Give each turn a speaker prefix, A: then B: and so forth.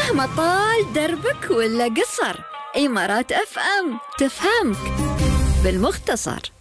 A: مهما طال دربك ولا قصر، إمارات أف أم تفهمك بالمختصر.